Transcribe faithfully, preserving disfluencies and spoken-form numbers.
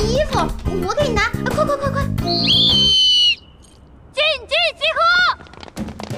衣服，我给你拿，快快快快！